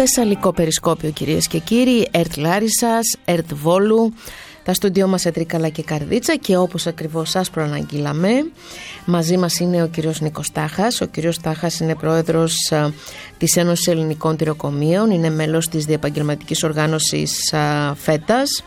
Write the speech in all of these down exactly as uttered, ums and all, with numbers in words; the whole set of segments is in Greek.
Θεσσαλικό περισκόπιο, κυρίες και κύριοι, ΕΡΤ Λάρισσας, ΕΡΤ Βόλου, τα στούντιό μας Τρίκαλα και Καρδίτσα, και όπως ακριβώς σας προαναγγείλαμε, μαζί μας είναι ο κύριος Νίκος Τάχας. Ο κύριος Τάχας είναι πρόεδρος της Ένωσης Ελληνικών Τυροκομείων, είναι μέλος της διεπαγγελματικής οργάνωσης ΦΕΤΑΣ.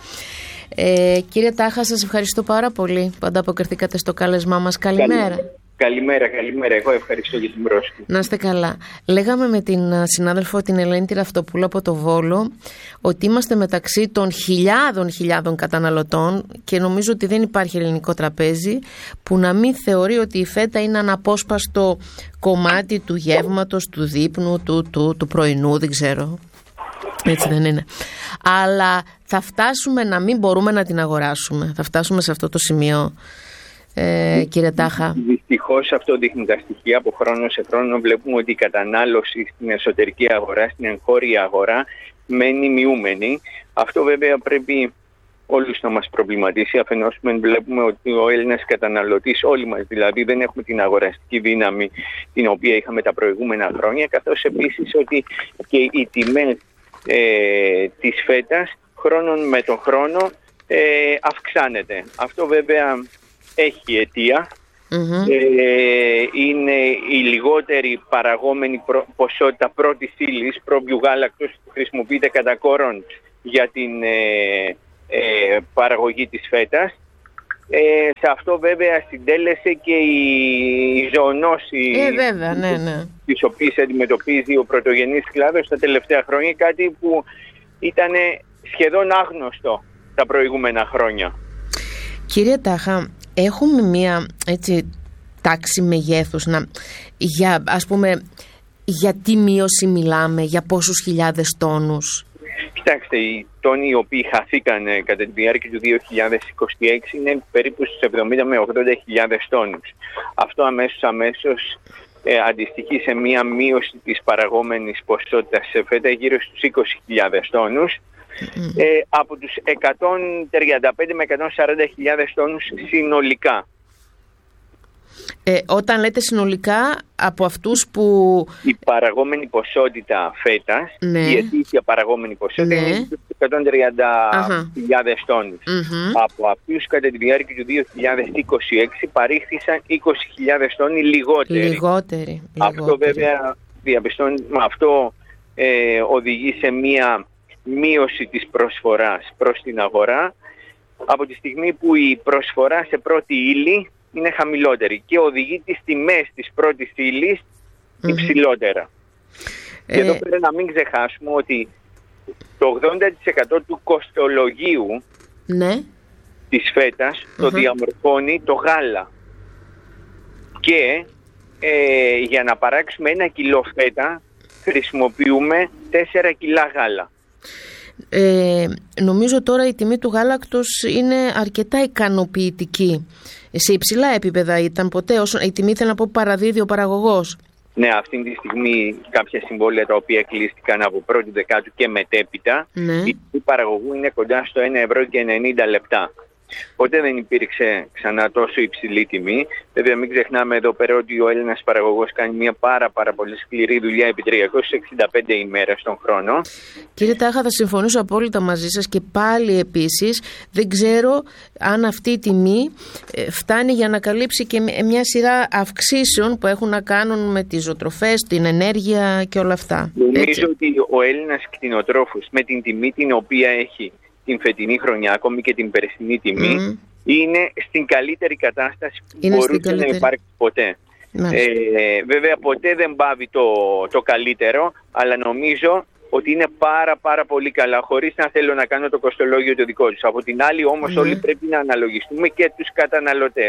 Ε, κύριε Τάχα, σας ευχαριστώ πάρα πολύ που ανταποκριθήκατε στο κάλεσμά μας. Καλημέρα. Καλημέρα, καλημέρα. Εγώ ευχαριστώ για την πρόσκληση. Να είστε καλά. Λέγαμε με την συνάδελφο την Ελένη Ραφτοπούλου από το Βόλο ότι είμαστε μεταξύ των χιλιάδων χιλιάδων καταναλωτών και νομίζω ότι δεν υπάρχει ελληνικό τραπέζι που να μην θεωρεί ότι η φέτα είναι αναπόσπαστο κομμάτι του γεύματος, του δείπνου, του, του, του πρωινού, δεν ξέρω. Έτσι δεν είναι? Αλλά θα φτάσουμε να μην μπορούμε να την αγοράσουμε. Θα φτάσουμε σε αυτό το σημείο, ε, κύριε Τάχα. Δυστυχώς αυτό δείχνουν τα στοιχεία. Από χρόνο σε χρόνο βλέπουμε ότι η κατανάλωση στην εσωτερική αγορά, στην εγχώρια αγορά, μένει μειούμενη. Αυτό βέβαια πρέπει όλους να μας προβληματίσει. Αφενός βλέπουμε ότι ο Έλληνας καταναλωτής, όλοι μας δηλαδή, δεν έχουμε την αγοραστική δύναμη την οποία είχαμε τα προηγούμενα χρόνια, καθώς επίσης ότι και οι τιμές Ε, της φέτας χρόνων με τον χρόνο ε, αυξάνεται. Αυτό βέβαια έχει αιτία. Mm-hmm. Ε, είναι η λιγότερη παραγόμενη προ, ποσότητα πρώτης ύλης, πρόβιου γάλακτος, που χρησιμοποιείται κατά κόρον για την ε, ε, παραγωγή της φέτας. Ε, σε αυτό βέβαια συντέλεσε και η ζωονόση ε, βέβαια, ναι, ναι. τις οποίες αντιμετωπίζει ο πρωτογενής κλάδος τα τελευταία χρόνια, κάτι που ήταν σχεδόν άγνωστο τα προηγούμενα χρόνια. Κύριε Τάχα, έχουμε μία έτσι τάξη μεγέθους να, για, ας πούμε, για τι μείωση μιλάμε, για πόσους χιλιάδες τόνους? Κοιτάξτε, οι τόνοι οι οποίοι χαθήκαν κατά τη διάρκεια του δύο χιλιάδες είκοσι έξι είναι περίπου στους εβδομήντα με ογδόντα χιλιάδες τόνους. Αυτό αμέσως αμέσως ε, αντιστοιχεί σε μία μείωση της παραγόμενης ποσότητας σε φέτα γύρω στους είκοσι χιλιάδες τόνους. Mm-hmm. Ε, από τους εκατόν τριάντα πέντε με εκατόν σαράντα χιλιάδες τόνους συνολικά. Ε, όταν λέτε συνολικά, από αυτούς που... Η παραγόμενη ποσότητα φέτας, ναι. η ετήσια παραγόμενη ποσότητα, ναι. είναι εκατόν τριάντα χιλιάδες τόνους. Mm-hmm. Από αυτούς κατά τη διάρκεια του δύο χιλιάδες είκοσι έξι παρήχθησαν είκοσι χιλιάδες τόνοι λιγότεροι. Λιγότεροι. Αυτό βέβαια διαπιστώνουμε, αυτό ε, οδηγεί σε μία μείωση της προσφοράς προς την αγορά από τη στιγμή που η προσφορά σε πρώτη ύλη είναι χαμηλότερη και οδηγεί τις τιμές της πρώτης ύλης mm-hmm. υψηλότερα. Ε... Και εδώ πρέπει να μην ξεχάσουμε ότι το ογδόντα τοις εκατό του κοστολογίου ναι. της φέτας mm-hmm. το διαμορφώνει το γάλα. Και ε, για να παράξουμε ένα κιλό φέτα χρησιμοποιούμε τέσσερα κιλά γάλα. Ε, νομίζω τώρα η τιμή του γάλακτος είναι αρκετά ικανοποιητική. Σε υψηλά επίπεδα ήταν ποτέ, όσο η τιμή θέλω να πω παραδίδει ο παραγωγός? Ναι, αυτή τη στιγμή κάποια συμβόλαια τα οποία κλείστηκαν από πρώτη δεκάτου και μετέπειτα, ναι. η τιμή παραγωγού είναι κοντά στο ένα ευρώ και ενενήντα λεπτά. Ποτέ δεν υπήρξε ξανά τόσο υψηλή τιμή. Βέβαια μην ξεχνάμε εδώ πέρα ότι ο Έλληνας παραγωγός κάνει μια πάρα πάρα πολύ σκληρή δουλειά επί τριακόσιες εξήντα πέντε ημέρες τον χρόνο. Κύριε Τάχα, θα συμφωνήσω απόλυτα μαζί σας και πάλι επίσης δεν ξέρω αν αυτή η τιμή φτάνει για να καλύψει και μια σειρά αυξήσεων που έχουν να κάνουν με τις ζωοτροφές, την ενέργεια και όλα αυτά. Νομίζω έτσι. ότι ο Έλληνας κτηνοτρόφος με την τιμή την οποία έχει την φετινή χρονιά, ακόμη και την περσινή τιμή, mm. είναι στην καλύτερη κατάσταση που είναι μπορούσε να υπάρξει ποτέ. Ε, βέβαια ποτέ δεν πάβει το, το καλύτερο, αλλά νομίζω ότι είναι πάρα πάρα πολύ καλά, χωρίς να θέλω να κάνω το κοστολόγιο το δικό τους. Από την άλλη όμως mm. όλοι πρέπει να αναλογιστούμε και τους καταναλωτές.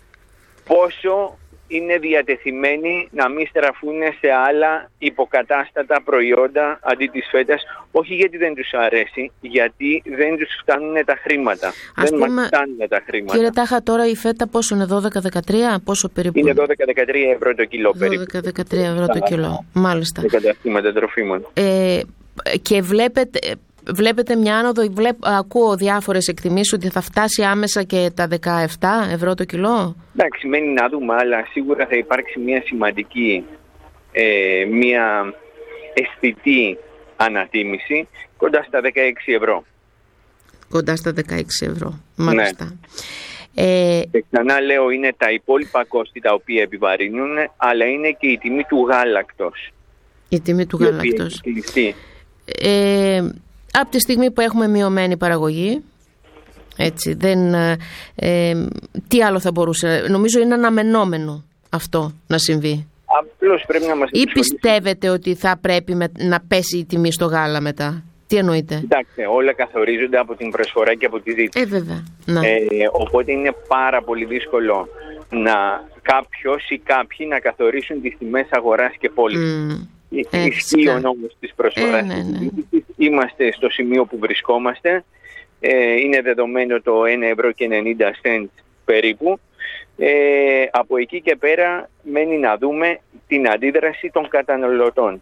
Πόσο είναι διατεθειμένοι να μην στραφούν σε άλλα υποκατάστατα προϊόντα αντί της φέτας, όχι γιατί δεν τους αρέσει, γιατί δεν τους φτάνουν τα χρήματα. Ας δεν πούμε, μας φτάνουν τα χρήματα. Κύριε Τάχα, τώρα η φέτα πόσο είναι, δώδεκα με δεκατρία, πόσο περίπου? Είναι δώδεκα με δεκατρία ευρώ το κιλό περίπου. δώδεκα με δεκατρία ευρώ το κιλό, μάλιστα. Σε καταστήματα τροφίμων. Ε, και βλέπετε... Βλέπετε μια άνοδο, βλέπ, ακούω διάφορες εκτιμήσεις ότι θα φτάσει άμεσα και τα δεκαεπτά ευρώ το κιλό. Εντάξει, μένει να δούμε, αλλά σίγουρα θα υπάρξει μια σημαντική, ε, μια αισθητή ανατίμηση, κοντά στα δεκαέξι ευρώ. Κοντά στα δεκαέξι ευρώ, μάλιστα. Ναι. Ε... Και ξανά λέω, είναι τα υπόλοιπα κόστη τα οποία επιβαρύνουν, αλλά είναι και η τιμή του γάλακτος. Η τιμή του γάλακτος. Ε, από τη στιγμή που έχουμε μειωμένη παραγωγή, έτσι, δεν, ε, τι άλλο θα μπορούσε, νομίζω είναι αναμενόμενο αυτό να συμβεί. Απλώς πρέπει να μας ή πιστεύετε ότι θα πρέπει με, να πέσει η τιμή στο γάλα μετά? Τι εννοείτε? Κοιτάξτε, όλα καθορίζονται από την προσφορά και από τη ζήτηση. Ε, βέβαια. Ναι. Ε, οπότε είναι πάρα πολύ δύσκολο να κάποιος ή κάποιοι να καθορίσουν τις τιμές αγοράς και πώλησης. Mm. Ισχύει ο νόμος της προσφοράς. Ε, ναι, ναι. Είμαστε στο σημείο που βρισκόμαστε. Ε, είναι δεδομένο το ένα ευρώ και ενενήντα σέντ περίπου. Ε, από εκεί και πέρα μένει να δούμε την αντίδραση των καταναλωτών.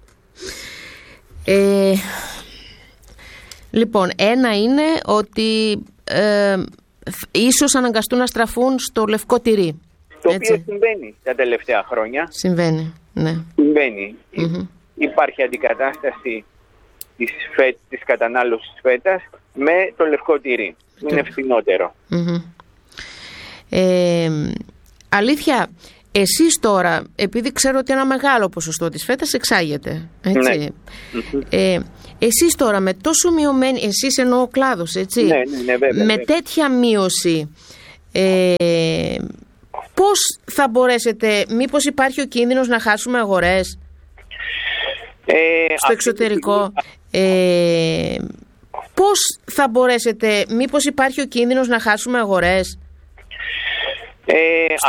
Ε, λοιπόν, ένα είναι ότι ε, ίσως αναγκαστούν να στραφούν στο λευκό τυρί. Το έτσι. οποίο συμβαίνει τα τελευταία χρόνια. Συμβαίνει, ναι. Συμβαίνει. Mm-hmm. Υπάρχει αντικατάσταση της, φε, της κατανάλωσης φέτας με το λευκό τυρί. Είναι φθηνότερο. Mm-hmm. Ε, αλήθεια, εσείς τώρα, επειδή ξέρω ότι ένα μεγάλο ποσοστό της φέτας εξάγεται, έτσι, ναι. ε, εσείς τώρα με τόσο μειωμένη, εσείς εννοώ ο κλάδος, έτσι, ναι, ναι, ναι, βέβαια, με βέβαια. τέτοια μείωση, ε, πώς θα μπορέσετε, μήπως υπάρχει ο κίνδυνος να χάσουμε αγορές ε, στο εξωτερικό, ε, πώς θα μπορέσετε, μήπως υπάρχει ο κίνδυνος να χάσουμε αγορές Ε,